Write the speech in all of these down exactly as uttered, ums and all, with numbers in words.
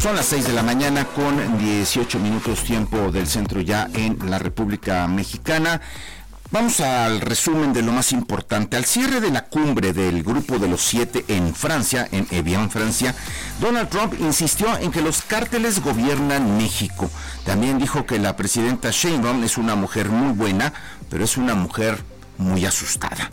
Son las seis de la mañana con dieciocho minutos tiempo del centro ya en la República Mexicana. Vamos al resumen de lo más importante. Al cierre de la cumbre del Grupo de los Siete en Francia, en Evian, Francia, Donald Trump insistió en que los cárteles gobiernan México. También dijo que la presidenta Sheinbaum es una mujer muy buena, pero es una mujer muy asustada.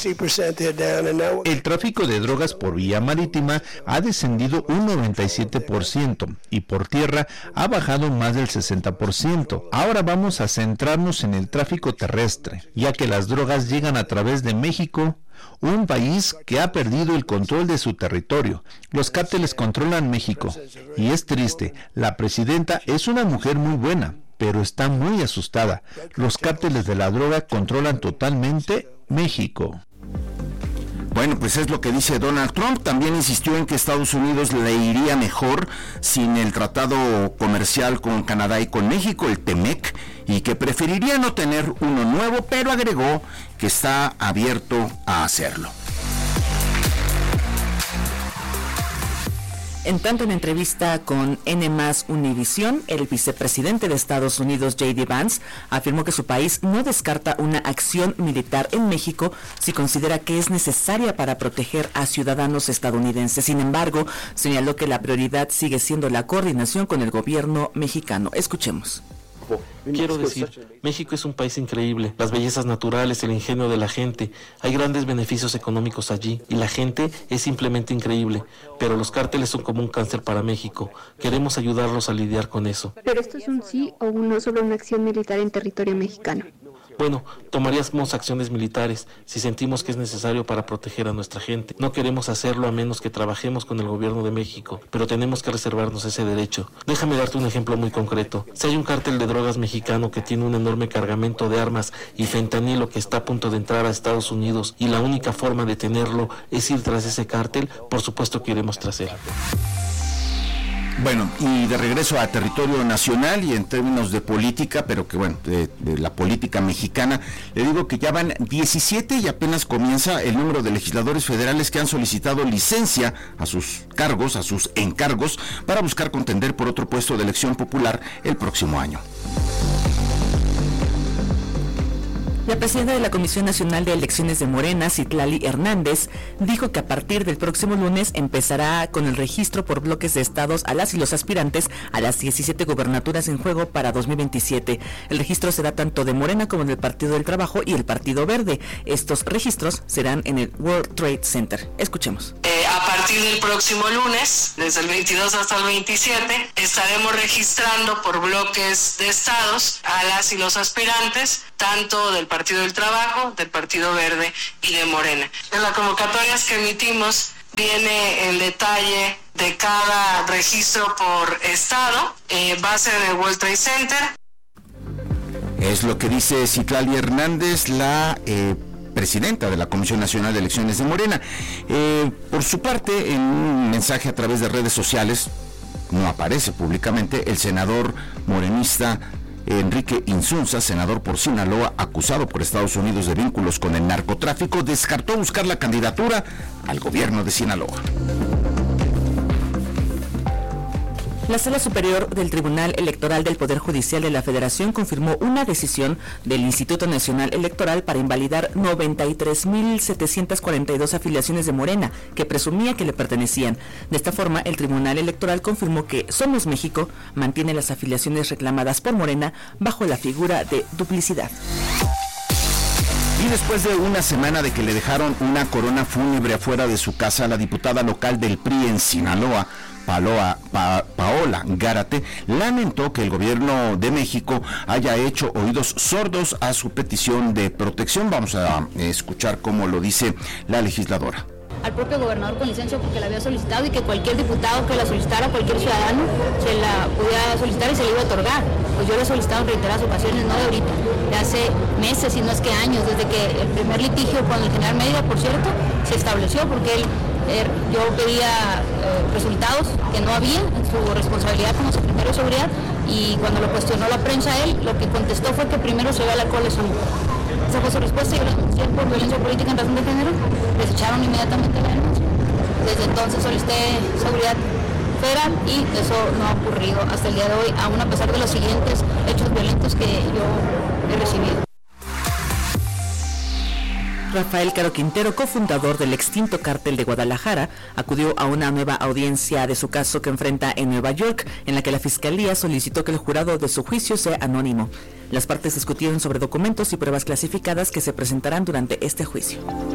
El tráfico de drogas por vía marítima ha descendido un noventa y siete por ciento y por tierra ha bajado más del sesenta por ciento. Ahora vamos a centrarnos en el tráfico terrestre, ya que las drogas llegan a través de México, un país que ha perdido el control de su territorio. Los cárteles controlan México y es triste. La presidenta es una mujer muy buena, pero está muy asustada. Los cárteles de la droga controlan totalmente México. Bueno, pues es lo que dice Donald Trump. También insistió en que Estados Unidos le iría mejor sin el tratado comercial con Canadá y con México, el TEMEC, y que preferiría no tener uno nuevo, pero agregó que está abierto a hacerlo. En tanto, en entrevista con N más Univisión, el vicepresidente de Estados Unidos, J D Vance, afirmó que su país no descarta una acción militar en México si considera que es necesaria para proteger a ciudadanos estadounidenses. Sin embargo, señaló que la prioridad sigue siendo la coordinación con el gobierno mexicano. Escuchemos. Quiero decir, México es un país increíble, las bellezas naturales, el ingenio de la gente, hay grandes beneficios económicos allí y la gente es simplemente increíble, pero los cárteles son como un cáncer para México, queremos ayudarlos a lidiar con eso. ¿Pero esto es un sí o un no sobre una acción militar en territorio mexicano? Bueno, tomaríamos acciones militares si sentimos que es necesario para proteger a nuestra gente. No queremos hacerlo a menos que trabajemos con el gobierno de México, pero tenemos que reservarnos ese derecho. Déjame darte un ejemplo muy concreto. Si hay un cártel de drogas mexicano que tiene un enorme cargamento de armas y fentanilo que está a punto de entrar a Estados Unidos y la única forma de tenerlo es ir tras ese cártel, por supuesto que iremos tras él. Bueno, y de regreso a territorio nacional y en términos de política, pero que bueno, de, de la política mexicana, le digo que ya van diecisiete y apenas comienza el número de legisladores federales que han solicitado licencia a sus cargos, a sus encargos, para buscar contender por otro puesto de elección popular el próximo año. La presidenta de la Comisión Nacional de Elecciones de Morena, Citlali Hernández, dijo que a partir del próximo lunes empezará con el registro por bloques de estados a las y los aspirantes a las diecisiete gubernaturas en juego para dos mil veintisiete. El registro será tanto de Morena como del Partido del Trabajo y el Partido Verde. Estos registros serán en el World Trade Center. Escuchemos. Eh, a partir del próximo lunes, desde el veintidós hasta el veintisiete, estaremos registrando por bloques de estados a las y los aspirantes, tanto del Partido del Trabajo, del Partido Verde y de Morena. En las convocatorias que emitimos viene el detalle de cada registro por estado, eh, va a ser en el World Trade Center. Es lo que dice Citlali Hernández, la eh, presidenta de la Comisión Nacional de Elecciones de Morena. Eh, por su parte, en un mensaje a través de redes sociales, no aparece públicamente, el senador morenista Enrique Insunza, senador por Sinaloa, acusado por Estados Unidos de vínculos con el narcotráfico, descartó buscar la candidatura al gobierno de Sinaloa. La Sala Superior del Tribunal Electoral del Poder Judicial de la Federación confirmó una decisión del Instituto Nacional Electoral para invalidar noventa y tres mil setecientas cuarenta y dos afiliaciones de Morena que presumía que le pertenecían. De esta forma, el Tribunal Electoral confirmó que Somos México mantiene las afiliaciones reclamadas por Morena bajo la figura de duplicidad. Y después de una semana de que le dejaron una corona fúnebre afuera de su casa, la diputada local del P R I en Sinaloa, Paloa, pa, Paola Gárate, lamentó que el gobierno de México haya hecho oídos sordos a su petición de protección. Vamos a escuchar cómo lo dice la legisladora. Al propio gobernador con licencia porque la había solicitado y que cualquier diputado que la solicitara, cualquier ciudadano, se la podía solicitar y se le iba a otorgar. Pues yo le he solicitado en reiteradas ocasiones, no de ahorita, de hace meses, si no es que años, desde que el primer litigio con el general Mérida, por cierto, se estableció, porque él, él yo pedía eh, resultados que no había en su responsabilidad como secretario de Seguridad, y cuando lo cuestionó la prensa él, lo que contestó fue que primero se ve al alcohol de su mujer. Esa fue su respuesta y yo la denuncié por violencia política en razón de género. Desecharon inmediatamente la denuncia. Desde entonces solicité seguridad federal y eso no ha ocurrido hasta el día de hoy, aún a pesar de los siguientes hechos violentos que yo he recibido. Rafael Caro Quintero, cofundador del extinto Cártel de Guadalajara, acudió a una nueva audiencia de su caso que enfrenta en Nueva York, en la que la Fiscalía solicitó que el jurado de su juicio sea anónimo. Las partes discutieron sobre documentos y pruebas clasificadas que se presentarán durante este juicio.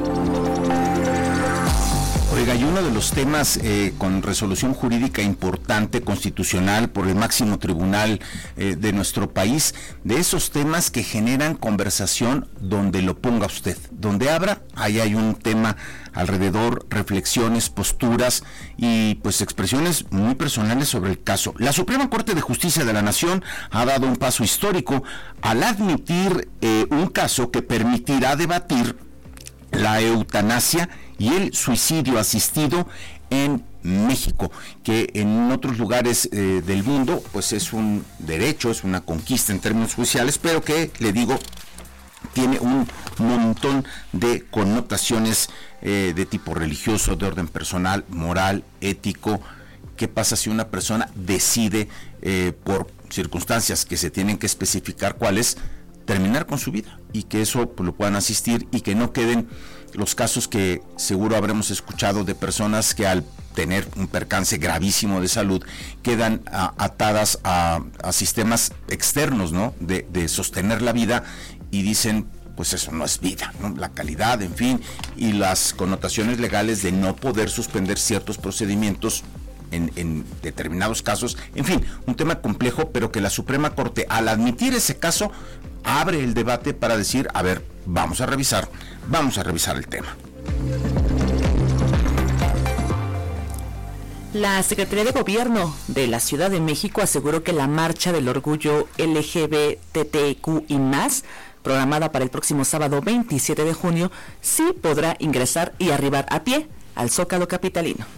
Oiga, y uno de los temas eh, con resolución jurídica importante, constitucional, por el máximo tribunal eh, de nuestro país, de esos temas que generan conversación donde lo ponga usted, donde abra, ahí hay un tema alrededor, reflexiones, posturas y pues expresiones muy personales sobre el caso. La Suprema Corte de Justicia de la Nación ha dado un paso histórico al admitir eh, un caso que permitirá debatir la eutanasia y el suicidio asistido en México, que en otros lugares eh, del mundo pues es un derecho, es una conquista en términos judiciales, pero que, le digo, tiene un montón de connotaciones eh, de tipo religioso, de orden personal, moral, ético. ¿Qué pasa si una persona decide, eh, por circunstancias que se tienen que especificar cuáles, terminar con su vida, y que eso pues, lo puedan asistir y que no queden los casos que seguro habremos escuchado de personas que al tener un percance gravísimo de salud quedan a, atadas a, a sistemas externos, ¿no? De, de sostener la vida, y dicen, pues eso no es vida, ¿no? La calidad, en fin, y las connotaciones legales de no poder suspender ciertos procedimientos En, en determinados casos, en fin, un tema complejo, pero que la Suprema Corte, al admitir ese caso, abre el debate para decir, a ver, vamos a revisar, vamos a revisar el tema. La Secretaría de Gobierno de la Ciudad de México aseguró que la marcha del orgullo L G B T T Q y más, programada para el próximo sábado veintisiete de junio, sí podrá ingresar y arribar a pie al Zócalo capitalino.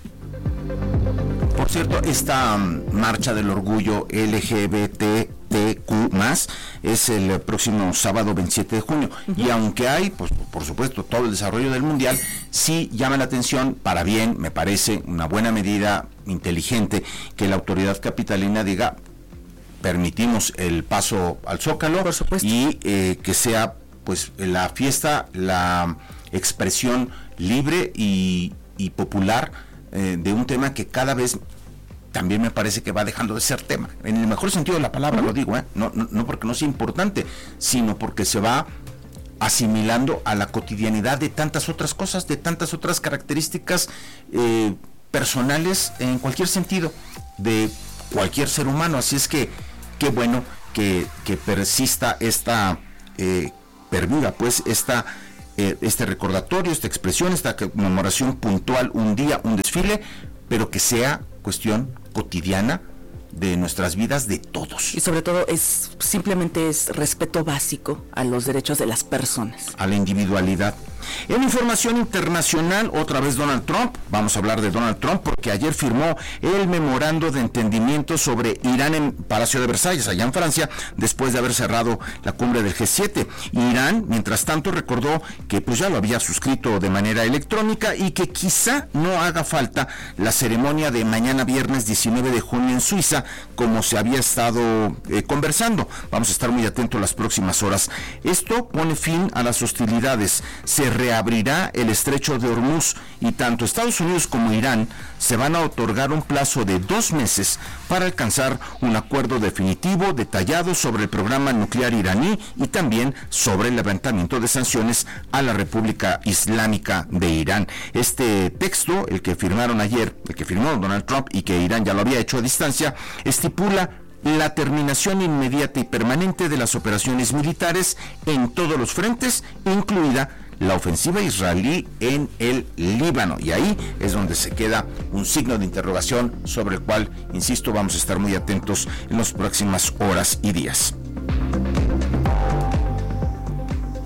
Por cierto, esta um, marcha del orgullo L G B T T Q más, es el próximo sábado veintisiete de junio. Uh-huh. Y aunque hay, pues por supuesto, todo el desarrollo del mundial, sí llama la atención, para bien, me parece una buena medida inteligente, que la autoridad capitalina diga, permitimos el paso al Zócalo, por supuesto, y eh, que sea pues la fiesta, la expresión libre y, y popular eh, de un tema que cada vez también me parece que va dejando de ser tema, en el mejor sentido de la palabra. Uh-huh. Lo digo, ¿eh? no, no, no porque no sea importante, sino porque se va asimilando a la cotidianidad de tantas otras cosas, de tantas otras características eh, personales en cualquier sentido, de cualquier ser humano. Así es que, qué bueno que, que persista esta, eh, perdura pues esta, eh, este recordatorio, esta expresión, esta conmemoración puntual, un día, un desfile, pero que sea cuestión cotidiana de nuestras vidas, de todos. Y sobre todo es simplemente es respeto básico a los derechos de las personas, a la individualidad. En información internacional, otra vez Donald Trump. Vamos a hablar de Donald Trump porque ayer firmó el memorando de entendimiento sobre Irán en Palacio de Versalles, allá en Francia, después de haber cerrado la cumbre del G siete. Irán, mientras tanto, recordó que pues ya lo había suscrito de manera electrónica y que quizá no haga falta la ceremonia de mañana viernes diecinueve de junio en Suiza, como se había estado eh, conversando. Vamos a estar muy atentos las próximas horas. Esto pone fin a las hostilidades. Se reabrirá el estrecho de Hormuz y tanto Estados Unidos como Irán se van a otorgar un plazo de dos meses para alcanzar un acuerdo definitivo detallado sobre el programa nuclear iraní y también sobre el levantamiento de sanciones a la República Islámica de Irán. Este texto, el que firmaron ayer, el que firmó Donald Trump y que Irán ya lo había hecho a distancia, estipula la terminación inmediata y permanente de las operaciones militares en todos los frentes, incluida la ofensiva israelí en el Líbano, y ahí es donde se queda un signo de interrogación sobre el cual, insisto, vamos a estar muy atentos en las próximas horas y días.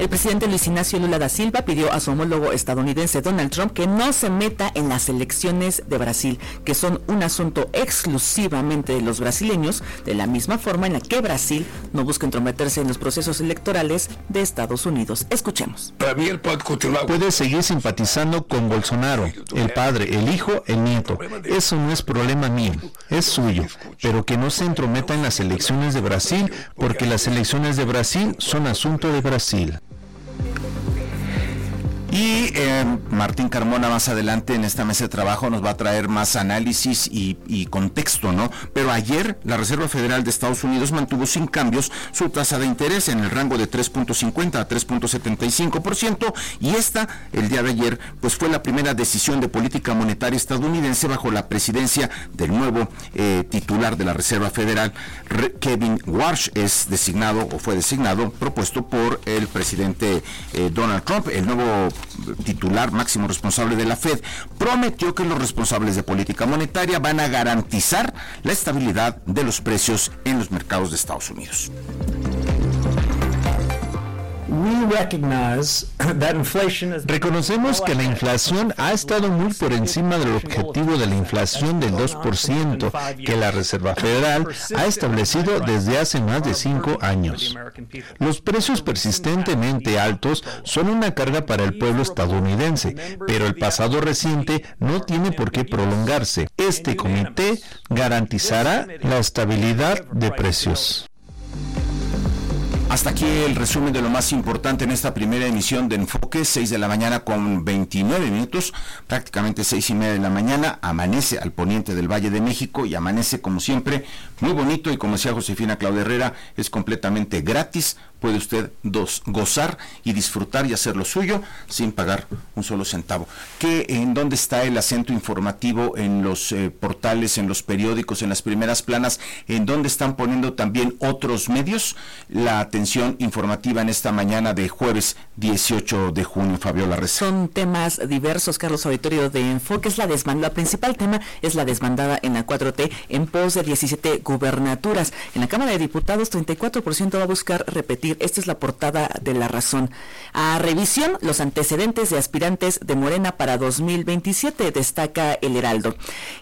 El presidente Luis Ignacio Lula da Silva pidió a su homólogo estadounidense Donald Trump que no se meta en las elecciones de Brasil, que son un asunto exclusivamente de los brasileños, de la misma forma en la que Brasil no busca entrometerse en los procesos electorales de Estados Unidos. Escuchemos. Puede seguir simpatizando con Bolsonaro, el padre, el hijo, el nieto. Eso no es problema mío, es suyo, pero que no se entrometa en las elecciones de Brasil, porque las elecciones de Brasil son asunto de Brasil. Y eh, Martín Carmona más adelante en esta mesa de trabajo nos va a traer más análisis y, y contexto, ¿no? Pero ayer la Reserva Federal de Estados Unidos mantuvo sin cambios su tasa de interés en el rango de tres punto cincuenta a tres punto setenta y cinco por ciento, y esta, el día de ayer, pues fue la primera decisión de política monetaria estadounidense bajo la presidencia del nuevo eh, titular de la Reserva Federal, Kevin Warsh. Es designado o fue designado, propuesto por el presidente eh, Donald Trump. El nuevo titular máximo responsable de la Fed prometió que los responsables de política monetaria van a garantizar la estabilidad de los precios en los mercados de Estados Unidos. Reconocemos que la inflación ha estado muy por encima del objetivo de la inflación del dos por ciento que la Reserva Federal ha establecido desde hace más de cinco años. Los precios persistentemente altos son una carga para el pueblo estadounidense, pero el pasado reciente no tiene por qué prolongarse. Este comité garantizará la estabilidad de precios. Hasta aquí el resumen de lo más importante en esta primera emisión de Enfoque, seis de la mañana con veintinueve minutos, prácticamente seis y media de la mañana. Amanece al poniente del Valle de México y amanece como siempre muy bonito, y como decía Josefina Claudia Herrera, es completamente gratis. Puede usted dos, gozar y disfrutar y hacer lo suyo sin pagar un solo centavo. ¿Qué, en dónde está el acento informativo en los eh, portales, en los periódicos, en las primeras planas? ¿En dónde están poniendo también otros medios la atención informativa en esta mañana de jueves dieciocho de junio, Fabiola Reza? Son temas diversos, Carlos Auditorio de Enfoque. Es la desbandada, el principal tema es la desbandada en la cuatro T en pos de diecisiete gubernaturas. En la Cámara de Diputados, treinta y cuatro por ciento va a buscar repetir. Esta es la portada de La Razón. A revisión, los antecedentes de aspirantes de Morena para dos mil veintisiete, destaca El Heraldo.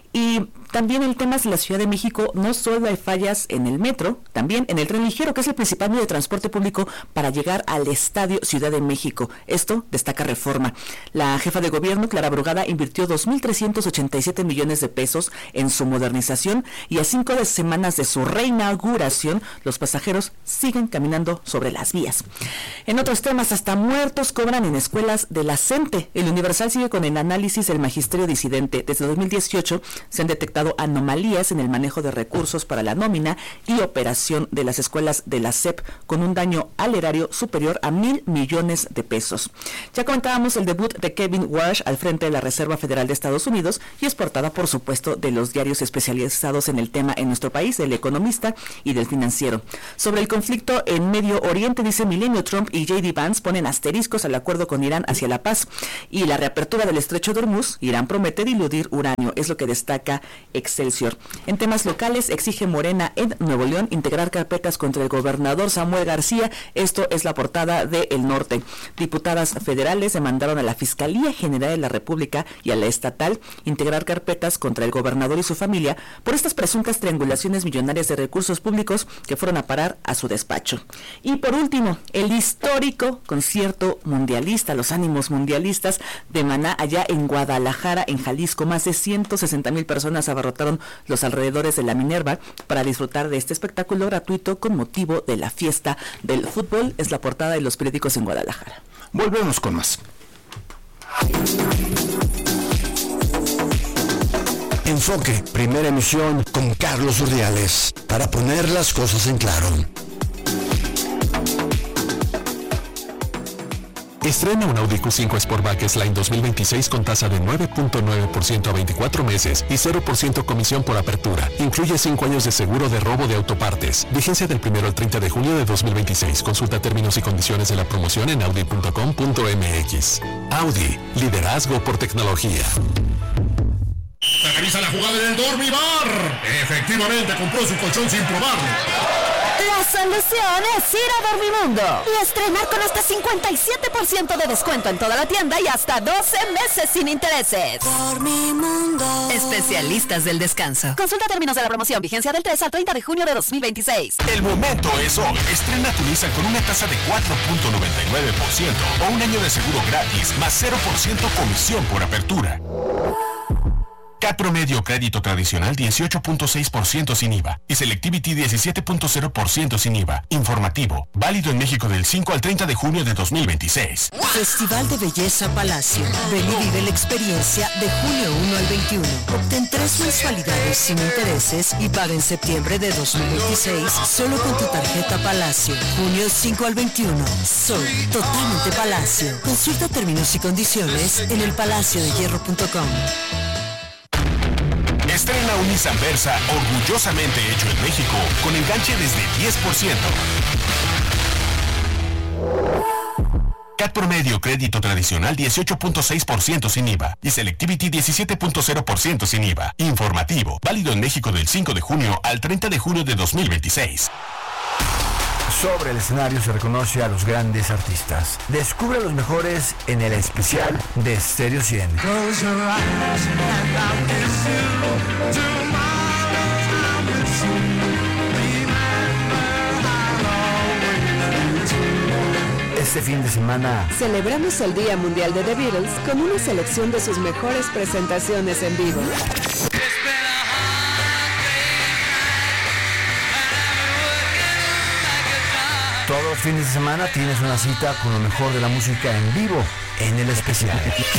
Y también el tema es la Ciudad de México, no solo hay fallas en el metro, también en el tren ligero, que es el principal medio de transporte público para llegar al Estadio Ciudad de México. Esto destaca Reforma. La jefa de gobierno, Clara Brugada, invirtió dos mil trescientos ochenta y siete millones de pesos en su modernización, y a cinco de semanas de su reinauguración, los pasajeros siguen caminando sobre las vías. En otros temas, hasta muertos cobran en escuelas de la CENTE. El Universal sigue con el análisis del magisterio disidente. Desde dos mil dieciocho se han detectado anomalías en el manejo de recursos para la nómina y operación de las escuelas de la S E P, con un daño al erario superior a mil millones de pesos. Ya comentábamos el debut de Kevin Warsh al frente de la Reserva Federal de Estados Unidos, y es portada, por supuesto, de los diarios especializados en el tema en nuestro país, del Economista y del Financiero. Sobre el conflicto en Medio Oriente, dice Milenio, Trump y J D Vance ponen asteriscos al acuerdo con Irán hacia la paz, y la reapertura del estrecho de Hormuz, Irán promete diluir uranio, es lo que destaca Excelsior. En temas locales, exige Morena en Nuevo León integrar carpetas contra el gobernador Samuel García. Esto es la portada de El Norte. Diputadas federales demandaron a la Fiscalía General de la República y a la estatal integrar carpetas contra el gobernador y su familia por estas presuntas triangulaciones millonarias de recursos públicos que fueron a parar a su despacho. Y por último, el histórico concierto mundialista, los ánimos mundialistas de Maná allá en Guadalajara, en Jalisco. Más de ciento sesenta mil personas abarrotaron los alrededores de la Minerva para disfrutar de este espectáculo gratuito con motivo de la fiesta del fútbol. Es la portada de los periódicos en Guadalajara. Volvemos con más. Enfoque, primera emisión con Carlos Urdiales, para poner las cosas en claro. Estrena un Audi Q cinco Sportback S-Line dos mil veintiséis con tasa de nueve punto nueve por ciento a veinticuatro meses y cero por ciento comisión por apertura. Incluye cinco años de seguro de robo de autopartes. Vigencia del primero al treinta de junio de dos mil veintiséis. Consulta términos y condiciones de la promoción en audi punto com punto m x. Audi, liderazgo por tecnología. Revisa la jugada en el Dormibar. Efectivamente compró su colchón sin probarlo. La solución es ir a Dormimundo y estrenar con hasta cincuenta y siete por ciento de descuento en toda la tienda y hasta doce meses sin intereses. Dormimundo. Especialistas del descanso. Consulta términos de la promoción. Vigencia del tres al treinta de junio de dos mil veintiséis. El momento es hoy. Estrena tu Nissan con una tasa de cuatro punto noventa y nueve por ciento o un año de seguro gratis más cero por ciento comisión por apertura. C A T promedio crédito tradicional dieciocho punto seis por ciento sin I V A y Selectivity diecisiete punto cero por ciento sin I V A. Informativo, válido en México del cinco al treinta de junio de dos mil veintiséis. Festival de Belleza Palacio. Ven y vive la experiencia de junio uno al veintiuno. Obtén tres mensualidades sin intereses y paga en septiembre de dos mil veintiséis solo con tu tarjeta Palacio. Junio cinco al veintiuno. Soy totalmente Palacio. Consulta términos y condiciones en el palacio de hierro punto com. Estrena un Nissan Versa orgullosamente hecho en México con enganche desde diez por ciento. C A T promedio crédito tradicional dieciocho punto seis por ciento sin I V A y Selectivity diecisiete punto cero por ciento sin I V A. Informativo, válido en México del cinco de junio al treinta de junio de dos mil veintiséis. Sobre el escenario se reconoce a los grandes artistas. Descubre a los mejores en el especial de Stereo cien. Este fin de semana celebramos el Día Mundial de The Beatles con una selección de sus mejores presentaciones en vivo. Todos los fines de semana tienes una cita con lo mejor de la música en vivo en el especial.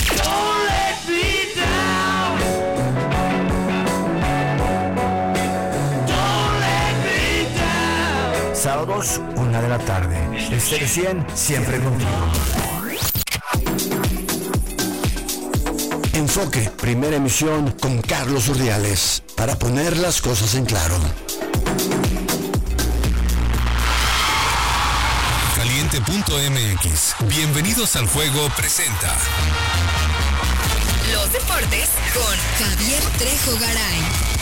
Sábados, una de la tarde. Stereo cien, siempre contigo. Enfoque, primera emisión con Carlos Urdiales, para poner las cosas en claro. Caliente punto M X. Bienvenidos al juego presenta Los deportes con Javier Trejo Garay.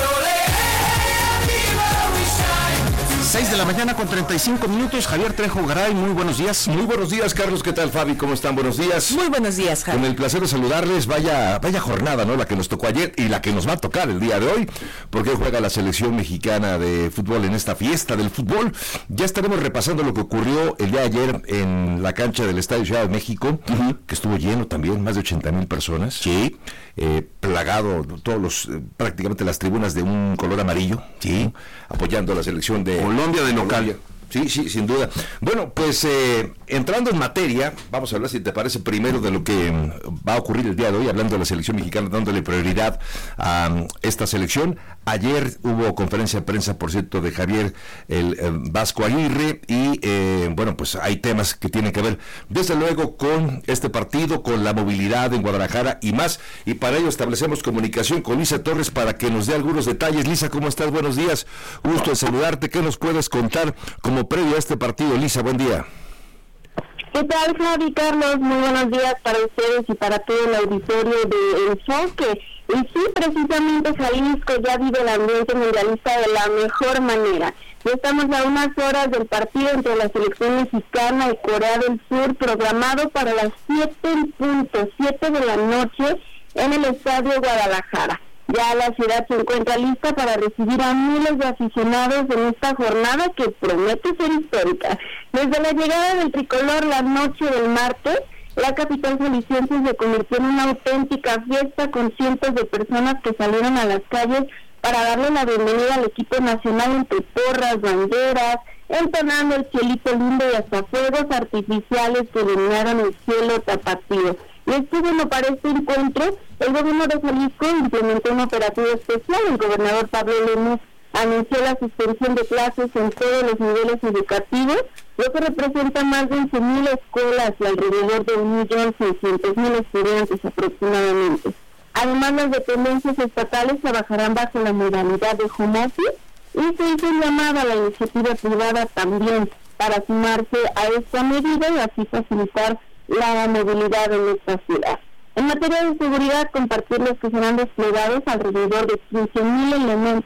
seis de la mañana con treinta y cinco minutos. Javier Trejo Garay, muy buenos días. Muy buenos días, Carlos. ¿Qué tal, Fabi? ¿Cómo están? Buenos días. Muy buenos días, Javier. Con el placer de saludarles. Vaya, vaya jornada, ¿no? La que nos tocó ayer y la que nos va a tocar el día de hoy, porque hoy juega la selección mexicana de fútbol en esta fiesta del fútbol. Ya estaremos repasando lo que ocurrió el día de ayer en la cancha del Estadio Ciudad de México, uh-huh. que estuvo lleno también, más de ochenta mil personas. Sí. Eh, plagado, todos los, eh, prácticamente las tribunas de un color amarillo, sí, ¿no? Apoyando a la selección de Colombia de local. Colombia. Sí, sí, sin duda. Bueno, pues eh, entrando en materia, vamos a hablar, si te parece, primero de lo que um, va a ocurrir el día de hoy, hablando de la selección mexicana, dándole prioridad a um, esta selección. Ayer hubo conferencia de prensa, por cierto, de Javier el, el Vasco Aguirre y, eh, bueno, pues hay temas que tienen que ver, desde luego, con este partido, con la movilidad en Guadalajara y más. Y para ello establecemos comunicación con Lisa Torres para que nos dé algunos detalles. Lisa, ¿cómo estás? Buenos días. Gusto en saludarte. ¿Qué nos puedes contar como previo a este partido? Lisa, buen día. ¿Qué tal, Javi, Carlos? Muy buenos días para ustedes y para todo el auditorio de Enfoque. Y sí, precisamente Jalisco ya vive el ambiente mundialista de la mejor manera. Ya estamos a unas horas del partido entre la selección mexicana y Corea del Sur, programado para las siete en punto, siete de la noche en el Estadio Guadalajara. Ya la ciudad se encuentra lista para recibir a miles de aficionados en esta jornada que promete ser histórica. Desde la llegada del tricolor la noche del martes, la capital jalisciense se convirtió en una auténtica fiesta con cientos de personas que salieron a las calles para darle la bienvenida al equipo nacional entre porras, banderas, entonando el cielito lindo y hasta fuegos artificiales que iluminaron el cielo tapatío. Y es que, bueno, para este encuentro, el gobierno de Jalisco implementó un operativo especial. El gobernador Pablo Lemus anunció la suspensión de clases en todos los niveles educativos, lo que representa más de once mil escuelas y alrededor de un millón seiscientos mil estudiantes aproximadamente. Además, las dependencias estatales trabajarán bajo la modalidad de home office y se hizo un llamado a la iniciativa privada también para sumarse a esta medida y así facilitar la movilidad en esta ciudad. En materia de seguridad, compartirles que serán desplegados alrededor de quince mil elementos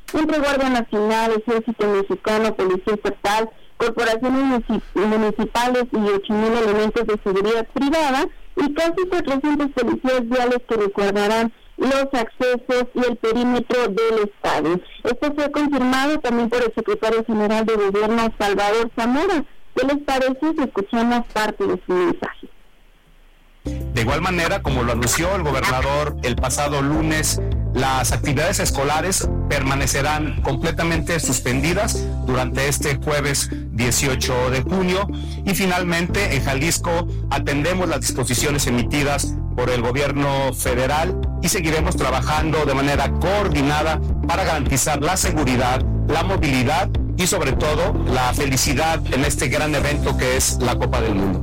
entre Guardia Nacional, Ejército Mexicano, Policía Estatal, corporaciones municipales y ocho mil elementos de seguridad privada y casi cuatrocientos policías viales que resguardarán los accesos y el perímetro del estadio. Esto fue confirmado también por el secretario general de Gobierno, Salvador Zamora. ¿Qué les parece si escuchamos parte de su mensaje? De igual manera, como lo anunció el gobernador el pasado lunes, las actividades escolares permanecerán completamente suspendidas durante este jueves dieciocho de junio y finalmente en Jalisco atendemos las disposiciones emitidas por el gobierno federal y seguiremos trabajando de manera coordinada para garantizar la seguridad, la movilidad y sobre todo la felicidad en este gran evento que es la Copa del Mundo.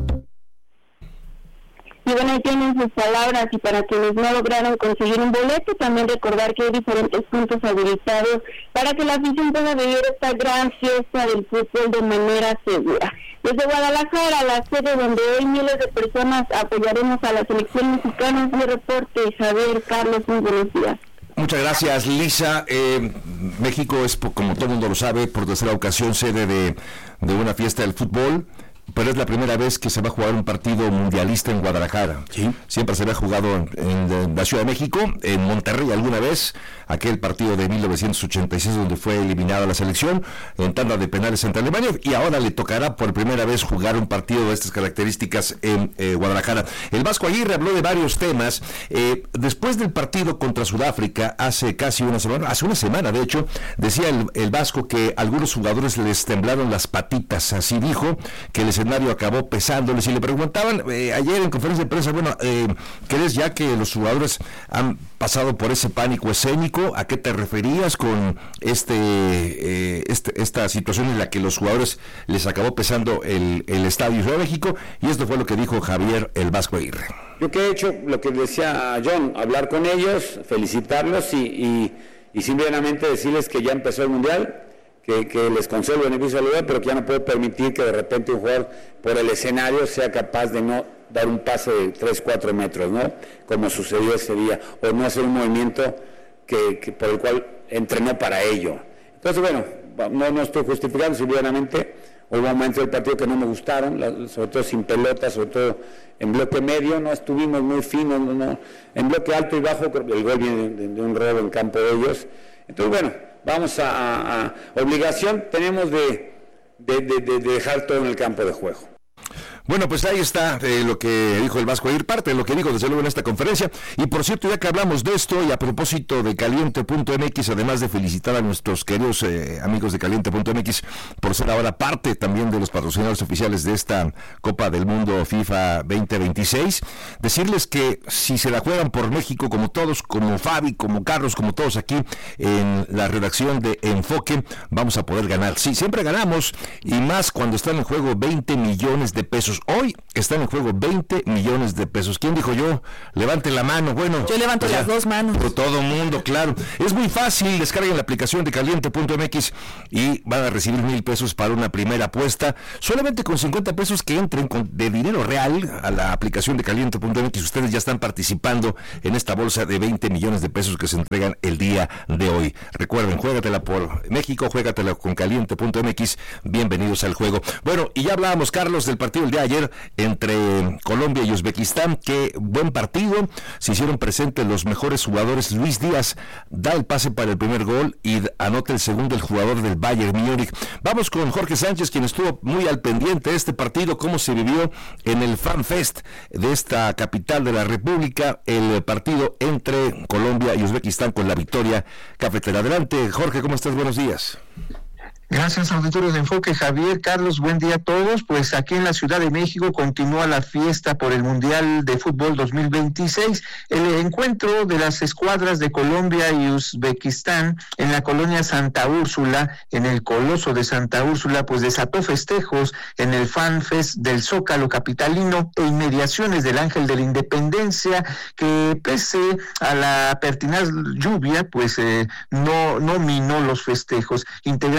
Y bueno, ahí tienen sus palabras, y para quienes no lograron conseguir un boleto, también recordar que hay diferentes puntos habilitados para que la afición pueda vivir esta gran fiesta del fútbol de manera segura. Desde Guadalajara, la sede donde hoy miles de personas apoyaremos a la selección mexicana, mi reporte, Javier, Carlos, muy buenos días. Muchas gracias, Lisa. Eh, México es, como todo el mundo lo sabe, por tercera ocasión sede de, de una fiesta del fútbol. Pero es la primera vez que se va a jugar un partido mundialista en Guadalajara. ¿Sí? Siempre se había jugado en, en la Ciudad de México, en Monterrey alguna vez, aquel partido de mil novecientos ochenta y seis donde fue eliminada la selección en tanda de penales ante Alemania, y ahora le tocará por primera vez jugar un partido de estas características en eh, Guadalajara. El Vasco Aguirre habló de varios temas. Eh, después del partido contra Sudáfrica, hace casi una semana, hace una semana de hecho, decía el, el Vasco que algunos jugadores les temblaron las patitas, así dijo, que les escenario acabó pesándoles y le preguntaban eh, ayer en conferencia de prensa, bueno, eh, ¿crees ya que los jugadores han pasado por ese pánico escénico? ¿A qué te referías con este, eh, este esta situación en la que los jugadores les acabó pesando el, el Estadio Ciudad de México? Y esto fue lo que dijo Javier el Vasco Aguirre. Yo que he hecho, lo que decía John, hablar con ellos, felicitarlos y, y, y simplemente decirles que ya empezó el Mundial, Que, que les concedo el beneficio del lugar, pero que ya no puedo permitir que de repente un jugador por el escenario sea capaz de no dar un pase de tres, cuatro metros, ¿no? Como sucedió ese día, o no hacer un movimiento que, que por el cual entrenó para ello. Entonces, bueno, no, no estoy justificando, simplemente hubo momentos del partido que no me gustaron, sobre todo sin pelota, sobre todo en bloque medio, no estuvimos muy finos, no, no. En bloque alto y bajo, el gol viene de, de un robo en campo de ellos. Entonces, bueno, vamos a, a, a obligación, tenemos de, de, de, de dejar todo en el campo de juego. Bueno, pues ahí está eh, lo que dijo el Vasco Aguirre, parte de lo que dijo desde luego en esta conferencia. Y por cierto, ya que hablamos de esto y a propósito de Caliente punto M X, además de felicitar a nuestros queridos eh, amigos de Caliente punto M X por ser ahora parte también de los patrocinadores oficiales de esta Copa del Mundo FIFA veinte veintiséis, decirles que si se la juegan por México, como todos, como Fabi, como Carlos, como todos aquí en la redacción de Enfoque, vamos a poder ganar. Sí, siempre ganamos, y más cuando están en juego veinte millones de pesos. Hoy están en juego veinte millones de pesos. ¿Quién dijo yo? Levante la mano. Bueno, yo levanto pues las dos manos. Por todo mundo, claro. Es muy fácil. Descarguen la aplicación de Caliente punto M X y van a recibir mil pesos para una primera apuesta. Solamente con cincuenta pesos que entren con, de dinero real a la aplicación de Caliente punto M X. Ustedes ya están participando en esta bolsa de veinte millones de pesos que se entregan el día de hoy. Recuerden, juégatela por México, juégatela con Caliente punto M X. Bienvenidos al juego. Bueno, y ya hablábamos, Carlos, del partido del día de ayer entre Colombia y Uzbekistán. Qué buen partido, se hicieron presentes los mejores jugadores. Luis Díaz da el pase para el primer gol y anota el segundo el jugador del Bayern Múnich. Vamos con Jorge Sánchez, quien estuvo muy al pendiente de este partido, cómo se vivió en el Fan Fest de esta capital de la República, el partido entre Colombia y Uzbekistán con la victoria cafetera. Adelante, Jorge, ¿cómo estás? Buenos días. Gracias, auditorio de Enfoque. Javier, Carlos, buen día a todos. Pues aquí en la Ciudad de México continúa la fiesta por el Mundial de Fútbol dos mil veintiséis. El encuentro de las escuadras de Colombia y Uzbekistán en la colonia Santa Úrsula, en el Coloso de Santa Úrsula, pues desató festejos en el Fan Fest del Zócalo capitalino e inmediaciones del Ángel de la Independencia, que pese a la pertinaz lluvia, pues eh, no, no minó los festejos. Integrantes de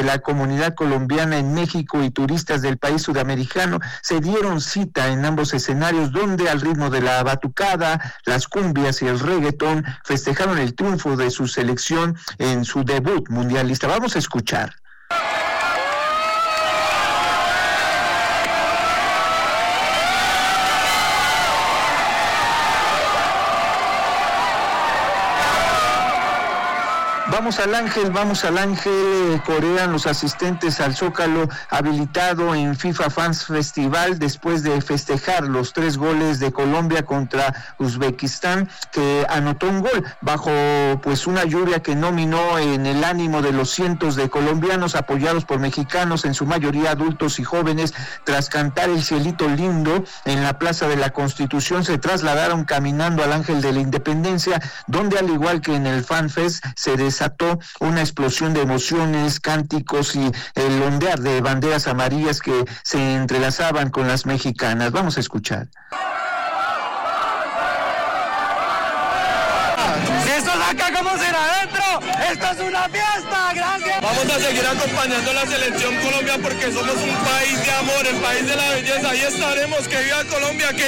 la comunidad colombiana en México y turistas del país sudamericano se dieron cita en ambos escenarios, donde al ritmo de la batucada, las cumbias y el reggaetón festejaron el triunfo de su selección en su debut mundialista. Vamos a escuchar. Vamos al Ángel, vamos al Ángel, corean los asistentes al Zócalo habilitado en FIFA Fans Festival después de festejar los tres goles de Colombia contra Uzbekistán, que anotó un gol bajo pues una lluvia que no minó en el ánimo de los cientos de colombianos apoyados por mexicanos, en su mayoría adultos y jóvenes. Tras cantar El Cielito Lindo en la Plaza de la Constitución, se trasladaron caminando al Ángel de la Independencia, donde al igual que en el Fan Fest se desató una explosión de emociones, cánticos y el ondear de banderas amarillas que se entrelazaban con las mexicanas. Vamos a escuchar. ¿Esto es acá como será adentro? ¡Esto es una fiesta! ¡Gracias! Vamos a seguir acompañando a la selección Colombia porque somos un país de amor, el país de la belleza. Ahí estaremos. ¡Que viva Colombia! ¡Que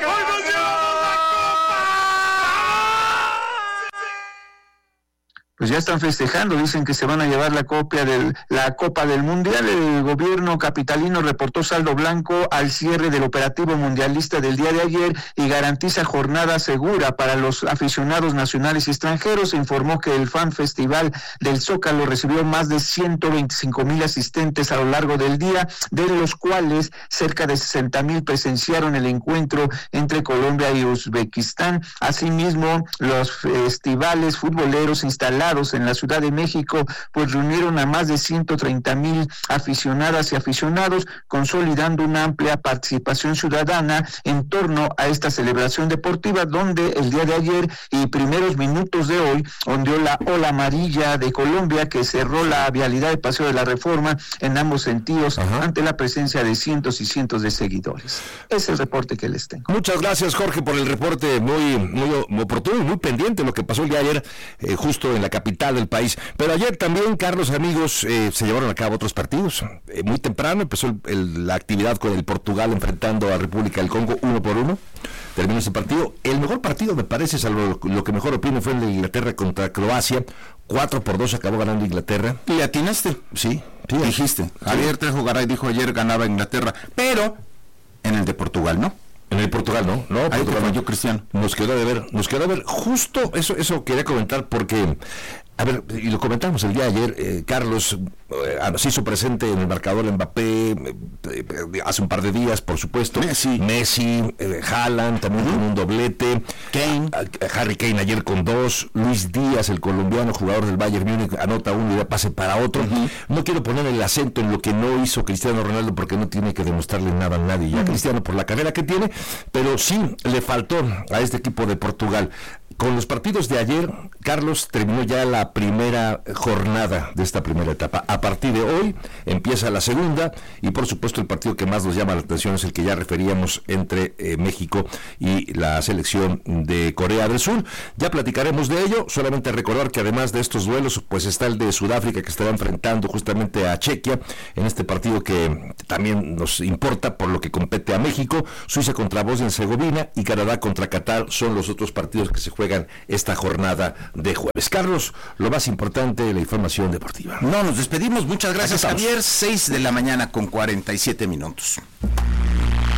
pues ya están festejando, dicen que se van a llevar la copia de la Copa del Mundial. El gobierno capitalino reportó saldo blanco al cierre del operativo mundialista del día de ayer y garantiza jornada segura para los aficionados nacionales y extranjeros. Se informó que el Fan Festival del Zócalo recibió más de ciento veinticinco mil asistentes a lo largo del día, de los cuales cerca de sesenta mil presenciaron el encuentro entre Colombia y Uzbekistán. Asimismo, los festivales futboleros instalados en la Ciudad de México pues reunieron a más de ciento treinta mil aficionadas y aficionados, consolidando una amplia participación ciudadana en torno a esta celebración deportiva, donde el día de ayer y primeros minutos de hoy ondeó la ola amarilla de Colombia, que cerró la vialidad de Paseo de la Reforma en ambos sentidos. Ajá. Ante la presencia de cientos y cientos de seguidores. Es el reporte que les tengo. Muchas gracias, Jorge, por el reporte muy, muy, muy oportuno, muy pendiente de lo que pasó el día de ayer, eh, justo en la capital del país. Pero ayer también, Carlos, amigos, eh, se llevaron a cabo otros partidos. Eh, muy temprano empezó el, el, la actividad con el Portugal enfrentando a República del Congo uno por uno. Terminó ese partido. El mejor partido, me parece, salvo lo, lo que mejor opino, fue el de Inglaterra contra Croacia. cuatro por dos acabó ganando Inglaterra. ¿Y atinaste? Sí. sí dijiste. Sí. Javier Trejo Garay dijo ayer ganaba Inglaterra, pero en el de Portugal, ¿no? En el Portugal, ¿no? No, Ahí Portugal, te falló, Cristiano. Nos quedó de ver, nos quedó de ver. Justo eso, eso quería comentar porque, a ver, y lo comentamos el día de ayer, eh, Carlos eh, se hizo presente en el marcador Mbappé, eh, eh, hace un par de días, por supuesto. Messi. Messi, eh, Haaland, también uh-huh. con un doblete. Kane. A, a Harry Kane ayer con dos. Luis Díaz, el colombiano, jugador del Bayern Múnich, anota uno y da pase para otro. Uh-huh. No quiero poner el acento en lo que no hizo Cristiano Ronaldo porque no tiene que demostrarle nada a nadie. Ya uh-huh. Cristiano por la carrera que tiene, pero sí le faltó a este equipo de Portugal. Con los partidos de ayer, Carlos, terminó ya la primera jornada de esta primera etapa. A partir de hoy empieza la segunda y por supuesto el partido que más nos llama la atención es el que ya referíamos entre eh, México y la selección de Corea del Sur. Ya platicaremos de ello, solamente recordar que además de estos duelos, pues está el de Sudáfrica que estará enfrentando justamente a Chequia en este partido que también nos importa por lo que compete a México. Suiza contra Bosnia y Herzegovina y Canadá contra Qatar son los otros partidos que se juegan esta jornada de jueves. Carlos, lo más importante de la información deportiva. No, nos despedimos. Muchas gracias, Javier. seis de la mañana con cuarenta y siete minutos.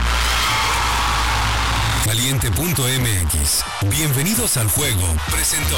Caliente punto m x. Bienvenidos al juego. Presentó.